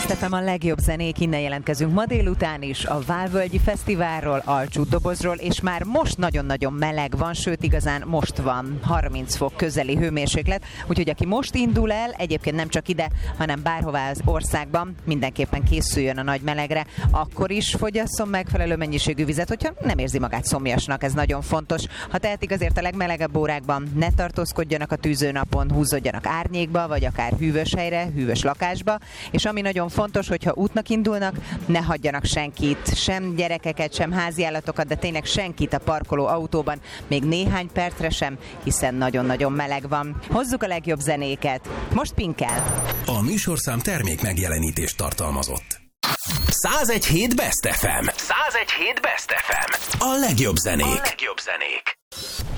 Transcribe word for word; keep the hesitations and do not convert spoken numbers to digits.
Best ef em a legjobb zenék, innen jelentkezünk ma délután is a Válvölgyi Fesztiválról, Alcsútdobozról, és már most nagyon-nagyon meleg van, sőt igazán most van harminc fok közeli hőmérséklet, úgyhogy aki most indul el, egyébként nem csak ide, hanem bárhová az országban, mindenképpen készüljön a nagy melegre, akkor is fogyasszon megfelelő mennyiségű vizet, hogyha nem érzi magát szomjasnak, ez nagyon fontos. Ha tehetik, azért a legmelegebb órákban ne tartózkodjanak a tűzőnapon, húzódjanak árnyékba, vagy akár hűvös helyre, hűvös lakásba, és ami nagyon fontos, hogyha útnak indulnak, ne hagyjanak senkit, sem gyerekeket, sem háziállatokat, de tényleg senkit a parkoló autóban, még néhány percre sem, hiszen nagyon-nagyon meleg van. Hozzuk a legjobb zenéket. Most Pinkkel. A műsorszám termék megjelenítést tartalmazott. száz egy hét Best ef em. száz egy hét Best ef em. A legjobb zenék. A legjobb zenék.